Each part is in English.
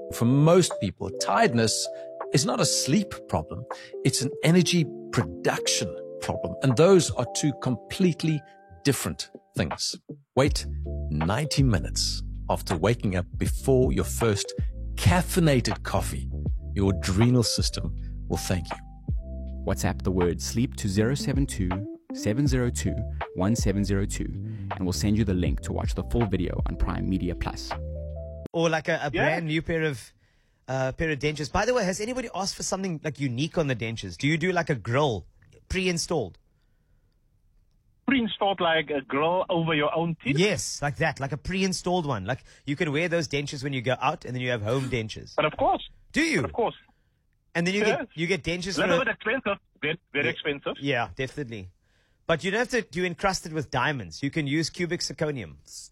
For most people, tiredness is not a sleep problem. It's an energy production problem. And those are two completely different things. Wait 90 minutes after waking up before your first caffeinated coffee. Your adrenal system will thank you. WhatsApp the word sleep to 072 702 1702 and we'll send you the link to watch the full video on Prime Media Plus. Or like a brand new pair of dentures. By the way, has anybody asked for something like unique on the dentures? Do you do like a grill pre-installed? Pre-installed like a grill over your own teeth? Yes, like that, like a pre-installed one. Like you can wear those dentures when you go out, and then you have home dentures. But of course. Do you? But of course. And then you get dentures. A little bit expensive. Very expensive. Yeah, definitely. But you don't have to do encrusted with diamonds. You can use cubic zirconium.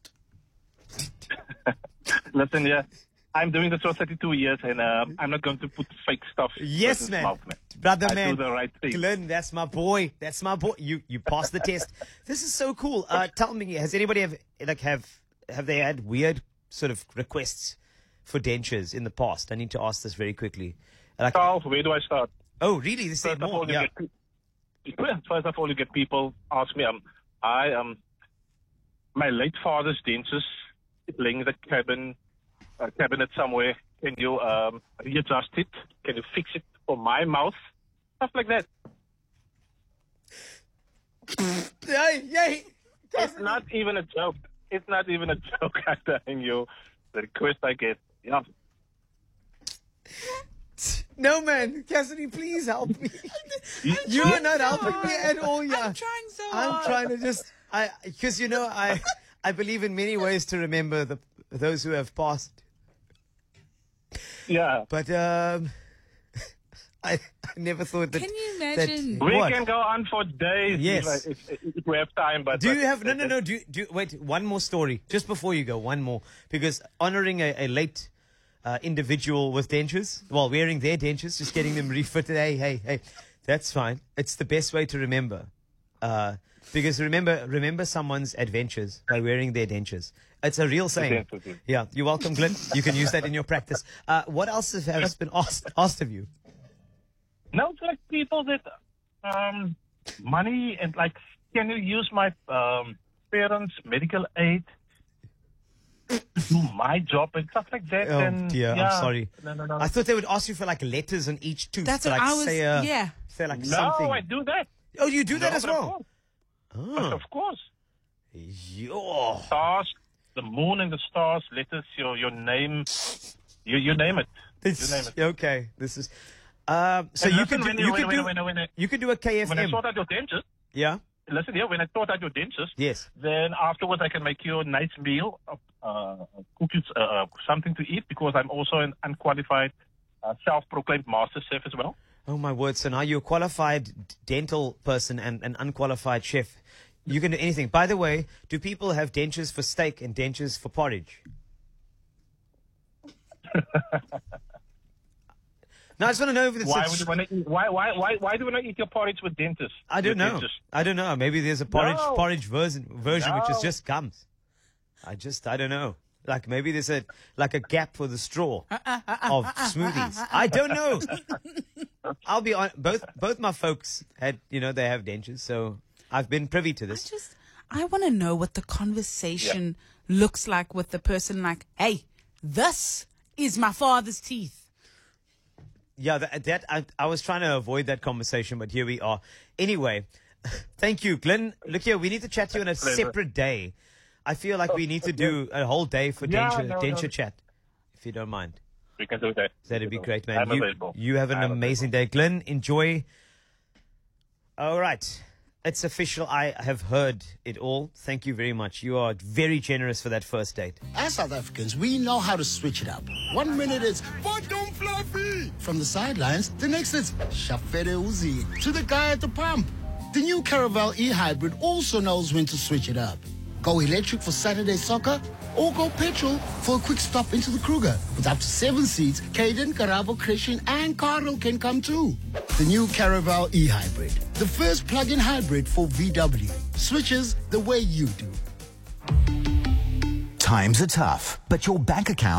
Listen, I'm doing this for 32 years, and I'm not going to put fake stuff. Yes, in man. Mouth, man. Brother, I man. do the right thing. Glenn, that's my boy. That's my boy. You passed the test. This is so cool. Tell me, has anybody have they had weird sort of requests for dentures in the past? I need to ask this very quickly. Charles, where do I start? Oh, really? They say more. Yeah. First of all, you get people ask me, my late father's dentist is laying in the cabinet somewhere. Can you readjust it? Can you fix it for my mouth? Stuff like that. Yay! It's not even a joke. It's not even a joke. I'm telling you, the request I get. Yeah. No, man. Cassidy, please help me. You are not helping me at all. Yeah. I'm trying so hard. I'm trying to just, because I believe in many ways to remember those who have passed. Yeah. But I never thought that. Can you imagine? We can go on for days. Yes. If we have time. But do you have no? Do wait? One more story just before you go. One more, because honoring a late individual with dentures, while wearing their dentures, just getting them refitted. Hey, that's fine. It's the best way to remember. Because remember someone's adventures by wearing their dentures. It's a real saying. Yeah, you're welcome, Glenn. You can use that in your practice. What else has been asked of you? No, it's like people that money and like, can you use my parents' medical aid to do my job and stuff like that? Oh and, dear, yeah. I'm sorry. No. I thought they would ask you for like letters on each tooth. That's to, what like, I was. Say like No, something. I do that. Oh, you do that No, as but of well. course. Oh. But of course. Yo. Stars, the moon and the stars, letters, your name, you name it. You name it. Okay, this is. So you can do a KFM. When I sort out your dentist, Yeah. listen here, when I sort out your dentist, Yes. then afterwards I can make you a nice meal, cookies, something to eat, because I'm also an unqualified, self-proclaimed master chef as well. Oh my word! So now you're a qualified dental person and an unqualified chef. You can do anything. By the way, do people have dentures for steak and dentures for porridge? No, I just want to know if it's. Why would you want to eat? Why do you want to eat your porridge with dentists? I don't know. Dentist? I don't know. Maybe there's a porridge version which is No. just gums. I don't know. Like maybe there's a gap for the straw of smoothies. I don't know. I'll be on. Both my folks had, they have dentures, so I've been privy to this. I want to know what the conversation looks like with the person. Like, hey, this is my father's teeth. Yeah, I was trying to avoid that conversation, but here we are. Anyway, thank you, Glenn. Look here, we need to chat to you on a separate day. I feel like we need to do a whole day for denture chat, if you don't mind. We can do that. That'd be great, man. I'm available. You have an amazing day. Glenn, enjoy. All right. It's official. I have heard it all. Thank you very much. You are very generous for that first date. As South Africans, we know how to switch it up. 1 minute it's bottom fluffy from the sidelines. The next it's Shafere Uzi to the guy at the pump. The new Caravel e-hybrid also knows when to switch it up. Go electric for Saturday soccer or go petrol for a quick stop into the Kruger. With up to 7 seats, Caden, Karabo, Christian and Carlo can come too. The new Caravel e-hybrid. The first plug-in hybrid for VW. Switches the way you do. Times are tough, but your bank account